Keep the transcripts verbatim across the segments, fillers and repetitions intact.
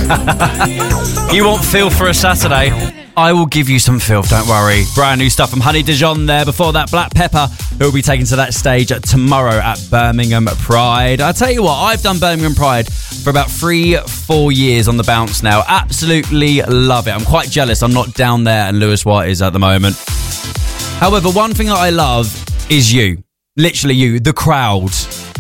You want filth for a Saturday? I will give you some filth, don't worry. Brand new stuff from Honey Dijon there. Before that, Black Pepper, who will be taken to that stage tomorrow at Birmingham Pride. I tell you what, I've done Birmingham Pride for about three, four years on the bounce now. Absolutely love it. I'm quite jealous I'm not down there and Lewis White is at the moment. However, one thing that I love is you. Literally you, the crowd.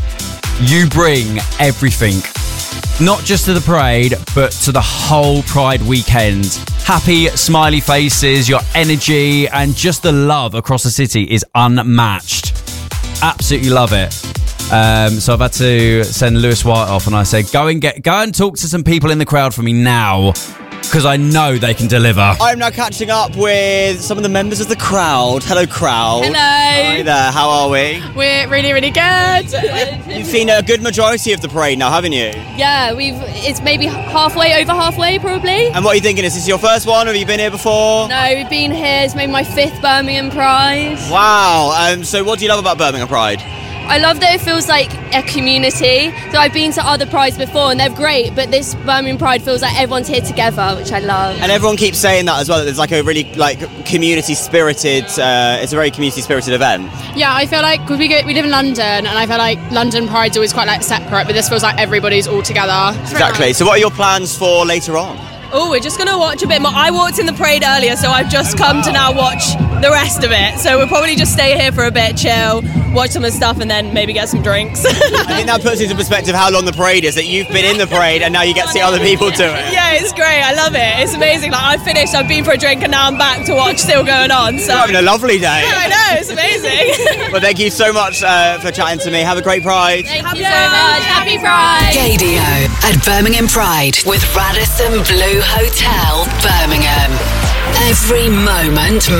You bring everything. Not just to the parade, but to the whole Pride weekend. Happy, smiley faces, your energy, and just the love across the city is unmatched. Absolutely love it. Um, so I've had to send Lewis White off, and I said, go and get, go and talk to some people in the crowd for me now, because I know they can deliver. I'm now catching up with some of the members of the crowd. Hello, crowd. Hello. Hi there. How are we? We're really, really good. You've seen a good majority of the parade now, haven't you? Yeah, we've. It's maybe halfway, over halfway, probably. And what are you thinking? Is this your first one? Or have you been here before? No, we've been here. It's maybe my fifth Birmingham Pride. Wow. Um, so what do you love about Birmingham Pride? I love that it feels like a community. So I've been to other prides before and they're great, but this Birmingham Pride feels like everyone's here together, which I love. And everyone keeps saying that as well, that there's like a really like community spirited, uh, it's a very community spirited event. Yeah, I feel like, because we, go, we live in London, and I feel like London Pride's always quite like separate, but this feels like everybody's all together. Exactly. So what are your plans for later on? Oh, we're just going to watch a bit more. I walked in the parade earlier, so I've just come to now watch the rest of it. So we'll probably just stay here for a bit, chill, watch some of the stuff, and then maybe get some drinks. I think that puts into perspective how long the parade is, that you've been in the parade and now you get to see other people do it. Yeah, it's great. I love it. It's amazing. Like, I finished, I've been for a drink, and now I'm back to watch still going on. So You're having a lovely day. I know, it's amazing. Well, thank you so much uh, for chatting to me. Have a great Pride. Thank you so much. Happy Pride. Gaydio at Birmingham Pride with Radisson Blue Hotel, Birmingham. Every moment